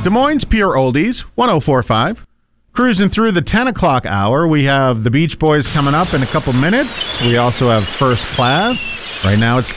Des Moines Pure Oldies, 104.5. Cruising through the 10 o'clock hour, we have the Beach Boys coming up in a couple minutes. We also have First Class. Right now it's